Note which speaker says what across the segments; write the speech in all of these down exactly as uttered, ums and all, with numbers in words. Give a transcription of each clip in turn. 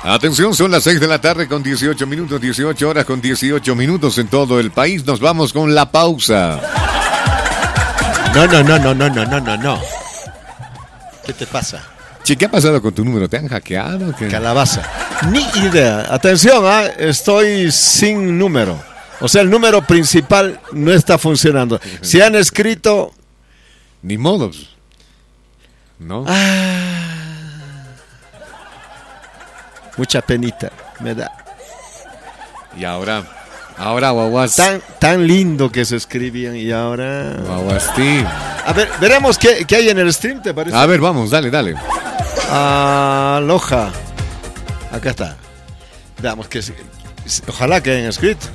Speaker 1: Atención, son las seis de la tarde con dieciocho minutos, dieciocho horas con dieciocho minutos en todo el país. Nos vamos con la pausa.
Speaker 2: No, no, no, no, no, no, no, no, no. ¿Qué te pasa?
Speaker 1: Che, ¿qué ha pasado con tu número? ¿Te han hackeado? ¿Qué?
Speaker 2: Calabaza. Ni idea. Atención, ¿eh? Estoy sin número. O sea, el número principal no está funcionando. Si han escrito...
Speaker 1: Ni modos. ¿No?
Speaker 2: Ah, mucha penita me da.
Speaker 1: Y ahora, ahora guaguas.
Speaker 2: Tan, tan lindo que se escribían y ahora...
Speaker 1: Guaguastín.
Speaker 2: A ver, veremos qué, qué hay en el stream, ¿te parece?
Speaker 1: A ver, vamos, dale, dale.
Speaker 2: Aloha. Acá está. Veamos que... Ojalá que hayan escrito.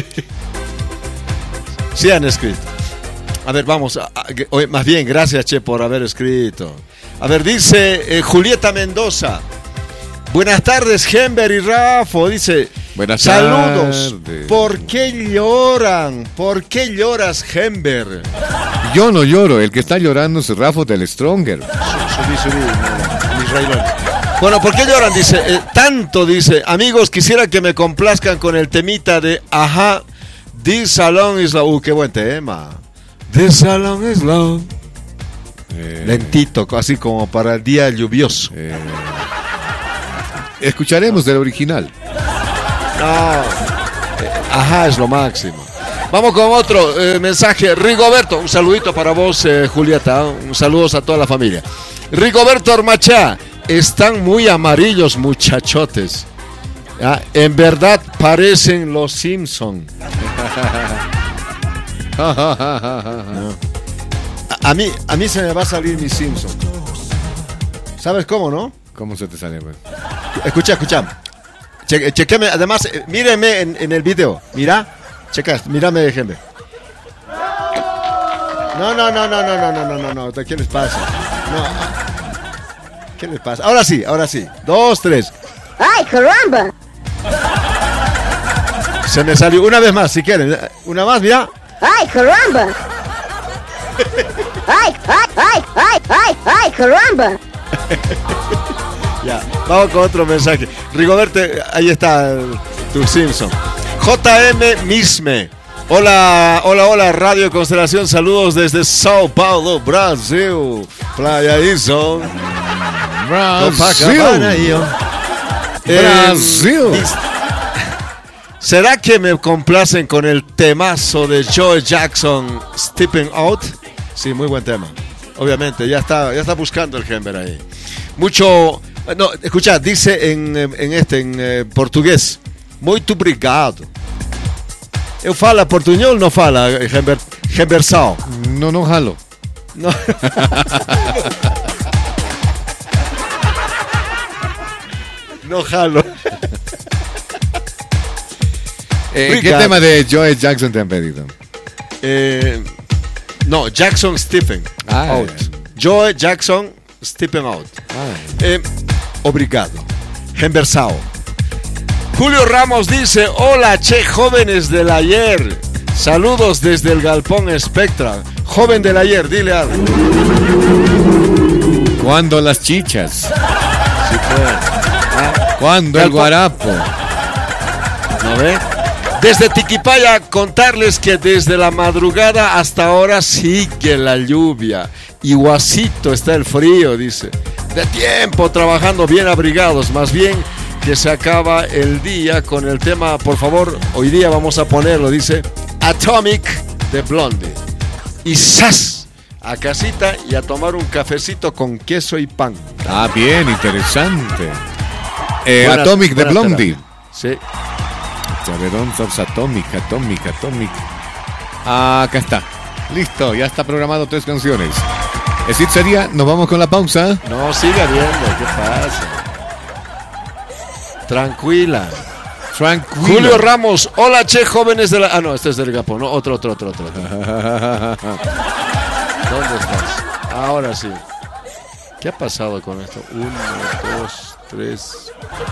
Speaker 2: Sí han escrito. A ver, vamos. A, a, oye, más bien, gracias, Che, por haber escrito. A ver, dice eh, Julieta Mendoza. Buenas tardes, Gember y Rafo. Dice,
Speaker 1: buenas
Speaker 2: saludos.
Speaker 1: tardes.
Speaker 2: ¿Por qué lloran? ¿Por qué lloras, Gember?
Speaker 1: Yo no lloro. El que está llorando es Rafo del Stronger.
Speaker 2: Subí, subí, no, mis railones. Bueno, ¿por qué lloran? Dice, eh, tanto, dice, amigos, quisiera que me complazcan con el temita de Ajá, This Salon is Love. Uh, qué buen tema. This Salon is Love. Eh, Lentito, así como para el día lluvioso.
Speaker 1: Eh, escucharemos del original.
Speaker 2: No, eh, Ajá es lo máximo. Vamos con otro eh, mensaje. Rigoberto, un saludito para vos, eh, Julieta. Un saludos a toda la familia. Rigoberto Ormachá. Están muy amarillos, muchachotes. ¿Ah? En verdad parecen los Simpson. No. a, a mí, a mí se me va a salir mi Simpson. ¿Sabes cómo, no?
Speaker 1: ¿Cómo se te sale, pues?
Speaker 2: Escucha, escucha. Che, chequeme, además, eh, míreme en, en el video. Mira, checa, mírame, déjenme. No, no, no, no, no, no, no, no, no, no. ¿Qué les pasa? No. ¿Qué les pasa? Ahora sí, ahora sí. Dos, tres.
Speaker 3: ¡Ay, caramba!
Speaker 2: Se me salió. Una vez más, si quieren. Una más, mira.
Speaker 3: ¡Ay, caramba! ¡Ay, ay, ay, ay, ay, ay, caramba!
Speaker 2: Ya, vamos con otro mensaje. Rigoberto, ahí está tu Simpson. J M Misme. Hola, hola, hola, Radio Constelación. Saludos desde Sao Paulo, Brasil. Playa Ison.
Speaker 1: Brasil. Brasil.
Speaker 2: Eh, ¿Será que me complacen con el temazo de Joe Jackson, Stepping Out? Sí, muy buen tema. Obviamente, ya está, ya está buscando el Gember ahí. Mucho, no, escucha, dice en, en este, en eh, portugués, muito obrigado. Eu falo portuñol, no fala, Gember, Gembersao.
Speaker 1: No, no jalo.
Speaker 2: No. No jalo.
Speaker 1: Eh, ¿Qué tema de Joe Jackson te han pedido?
Speaker 2: Eh, no, Jackson Stephen
Speaker 1: ah,
Speaker 2: Out. Joe Jackson Stephen Out.
Speaker 1: Ah,
Speaker 2: eh, obrigado. Gembersao. Julio Ramos dice, hola, che, jóvenes del ayer. Saludos desde el Galpón Spectra. Joven del ayer, dile algo.
Speaker 1: ¿Cuándo las chichas?
Speaker 2: Sí, pues.
Speaker 1: ¿Ah? ¿Cuándo el guarapo?
Speaker 2: ¿No ve? Desde Tiquipaya, contarles que desde la madrugada hasta ahora sigue la lluvia. Iguacito está el frío, dice. De tiempo trabajando bien abrigados, más bien que se acaba el día con el tema, por favor, hoy día vamos a ponerlo, dice Atomic de Blondie. Y ¡zas! A casita y a tomar un cafecito con queso y pan.
Speaker 1: Ah, bien, interesante. Eh,
Speaker 2: Buena,
Speaker 1: Atomic de Blondie.
Speaker 2: Terapia. Sí.
Speaker 1: Chaverón, Sops, Atomic, Atomic, Atomic. Ah, acá está. Listo, ya está programado tres canciones. Decir sería, nos vamos con la pausa.
Speaker 2: No, siga viendo, ¿qué pasa? Tranquila.
Speaker 1: Tranquilo.
Speaker 2: Julio Ramos, hola, che, jóvenes de la... Ah, no, este es del Gapón, ¿no? Otro, otro, otro, otro. otro. ¿Dónde estás? Ahora sí. ¿Qué ha pasado con esto? Uno, dos, tres...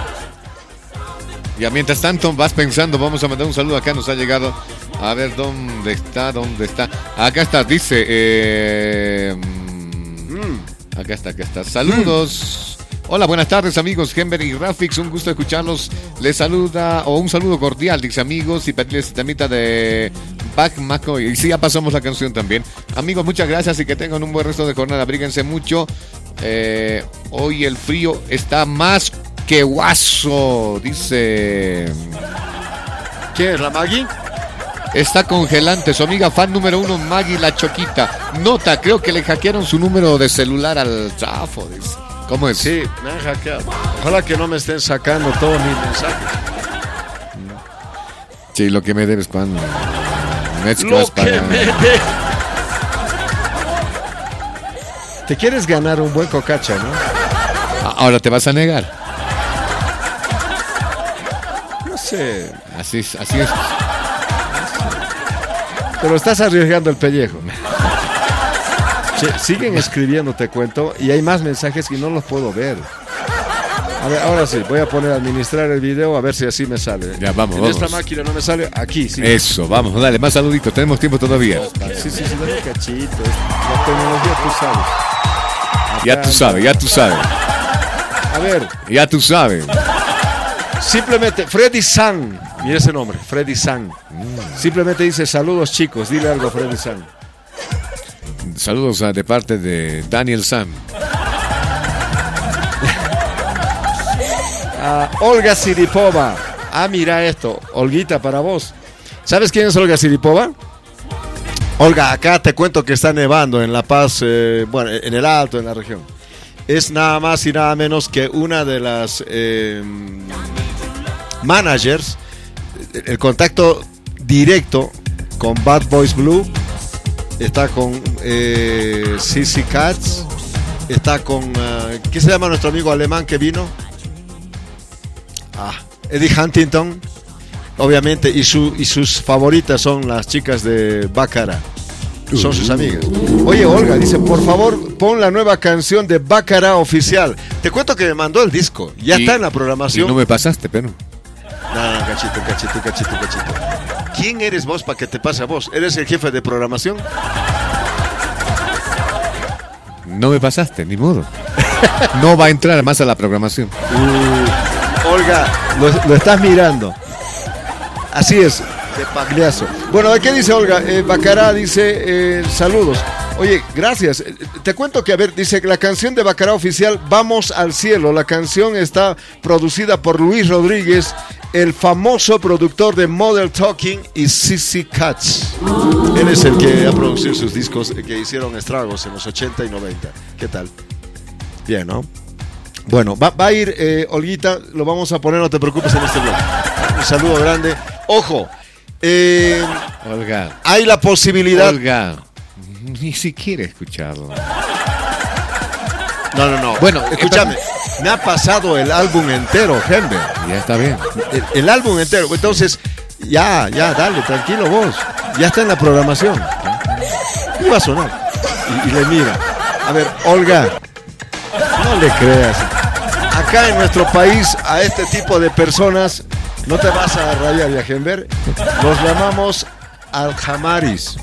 Speaker 1: Ya mientras tanto vas pensando, vamos a mandar un saludo. Acá nos ha llegado. A ver dónde está, dónde está. Acá está, dice. Eh, mm, acá está, acá está. Saludos. Hola, buenas tardes amigos, Gember y Rafix, un gusto escucharlos. Les saluda, o un saludo cordial, dice amigos, y pedirles temita de Back McCoy. Y sí, ya pasamos la canción también. Amigos, muchas gracias y que tengan un buen resto de jornada. Abríguense mucho. Eh, hoy el frío está más que guaso, dice.
Speaker 2: ¿Quién es la Maggie?
Speaker 1: Está congelante, su amiga fan número uno, Maggie la Choquita. Nota, creo que le hackearon su número de celular al chafo, dice. ¿Cómo es?
Speaker 2: Sí, me han hackeado. Ojalá que no me estén sacando todos mis mensajes.
Speaker 1: Sí, lo que me debes cuando.
Speaker 2: Lo que me debes. Te quieres ganar un buen cocacha, ¿no?
Speaker 1: Ahora te vas a negar.
Speaker 2: No sé.
Speaker 1: Así es, así es.
Speaker 2: Pero estás arriesgando el pellejo. Che, siguen escribiendo, te cuento, y hay más mensajes que no los puedo ver. A ver, ahora sí, voy a poner a administrar el video a ver si así me sale.
Speaker 1: Ya, vamos,
Speaker 2: en
Speaker 1: vamos.
Speaker 2: esta máquina no me sale, aquí sí.
Speaker 1: Eso, vamos, dale, más saluditos, tenemos tiempo todavía.
Speaker 2: Sí, sí, sí, dale cachito. La tecnología, tú sabes. Acá,
Speaker 1: Ya tú sabes, ya tú sabes.
Speaker 2: A ver.
Speaker 1: Ya tú sabes.
Speaker 2: Simplemente, Freddy San, mira ese nombre, Freddy San. Simplemente dice, saludos chicos, dile algo a Freddy San.
Speaker 1: Saludos a, de parte de Daniel Sam.
Speaker 2: A Olga Siripova. Ah, mira esto, Olguita para vos. ¿Sabes quién es Olga Siripova? Olga, acá te cuento que está nevando en La Paz, eh, bueno, en el Alto, en la región. Es nada más y nada menos que una de las eh, managers, el contacto directo con Bad Boys Blue. Está con eh, C C Cats. Está con uh, ¿qué se llama nuestro amigo alemán que vino? Ah, Eddie Huntington. Obviamente, y, su, y sus favoritas son las chicas de Baccara. Son sus amigas. Oye, Olga, dice, por favor, pon la nueva canción de Baccara oficial. Te cuento que me mandó el disco. Ya
Speaker 1: Y-
Speaker 2: está en la programación.
Speaker 1: Y no me pasaste, pero.
Speaker 2: No, no, cachito, cachito, cachito, cachito. ¿Quién eres vos para que te pase a vos? ¿Eres el jefe de programación?
Speaker 1: No me pasaste, ni modo. No va a entrar más a la programación.
Speaker 2: Uh, Olga, lo, lo estás mirando. Así es, de pagliazo. Bueno, ¿qué dice Olga? Eh, Baccara dice, eh, saludos. Oye, gracias. Eh, Te cuento que, a ver, dice que la canción de Baccara oficial, Vamos al Cielo. La canción está producida por Luis Rodríguez, el famoso productor de Model Talking y C C Cats. Él es el que ha producido sus discos que hicieron estragos en los ochenta y noventa. ¿Qué tal? Bien, ¿no? Bueno, va, va a ir eh, Olguita, lo vamos a poner, no te preocupes, en este blog. Un saludo grande. Ojo, eh,
Speaker 1: Olga.
Speaker 2: hay la posibilidad...
Speaker 1: Olga. Ni siquiera he escuchado.
Speaker 2: No, no, no.
Speaker 1: Bueno,
Speaker 2: escúchame. Me ha pasado el álbum entero, Gember.
Speaker 1: Ya está bien.
Speaker 2: El, el álbum entero. Entonces, ya, ya, dale, tranquilo vos. Ya está en la programación. Y va a sonar. Y, y le mira. A ver, Olga, no le creas. Acá en nuestro país, a este tipo de personas, no te vas a rayar, ya, Gember. Los llamamos aljamaris.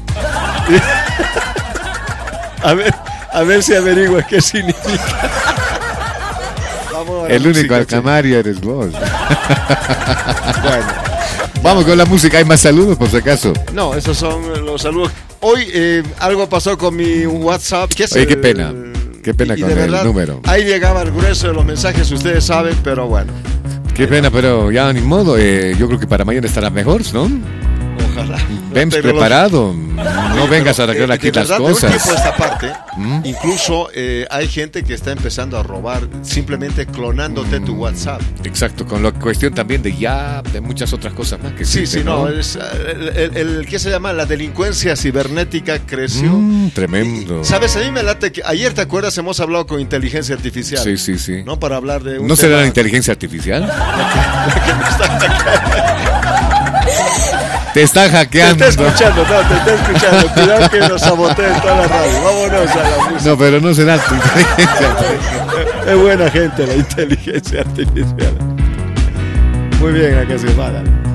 Speaker 2: A ver, a ver si averiguas qué significa. Vamos a la
Speaker 1: El único
Speaker 2: música,
Speaker 1: alcamario eres vos.
Speaker 2: che. Bueno,
Speaker 1: Vamos con la música. ¿Hay más saludos, por si acaso?
Speaker 2: no, esos son los saludos. Hoy eh, algo pasó con mi WhatsApp. ¿Qué es
Speaker 1: Oye, qué
Speaker 2: el-
Speaker 1: pena. Qué pena
Speaker 2: y
Speaker 1: con
Speaker 2: de
Speaker 1: el
Speaker 2: verdad,
Speaker 1: número.
Speaker 2: Ahí llegaba el grueso de los mensajes, ustedes saben, pero bueno,
Speaker 1: Qué pena, pero ya ni modo. Eh, yo creo que para mañana estará mejor, ¿no?
Speaker 2: ojalá.
Speaker 1: Ven
Speaker 2: La tecnología-
Speaker 1: preparado. No vengas a arreglar
Speaker 2: Eh,
Speaker 1: aquí
Speaker 2: de
Speaker 1: las
Speaker 2: verdad, de un
Speaker 1: cosas.
Speaker 2: tiempo a esta parte,
Speaker 1: ¿Mm?
Speaker 2: incluso eh, hay gente que está empezando a robar simplemente clonándote tu WhatsApp.
Speaker 1: Exacto, con la cuestión también de ya, de muchas otras cosas más que
Speaker 2: Sí,
Speaker 1: existen,
Speaker 2: sí, no, es, eh, el, el, el- ¿qué se llama? La delincuencia cibernética creció.
Speaker 1: Mm, tremendo.
Speaker 2: ¿Sabes? A mí me late que ayer, ¿te acuerdas? Hemos hablado con inteligencia artificial.
Speaker 1: Sí, sí, sí.
Speaker 2: ¿No? Para hablar de un
Speaker 1: ¿No será
Speaker 2: tema
Speaker 1: la inteligencia artificial?
Speaker 2: que me está
Speaker 1: Te está
Speaker 2: Te
Speaker 1: hackeando.
Speaker 2: está escuchando, no, te está escuchando. Cuidado que nos saboteen toda la radio. Vámonos a la música.
Speaker 1: No, pero no será tu inteligencia artificial.
Speaker 2: Es buena gente la inteligencia artificial. Muy bien, acá se va. Dale.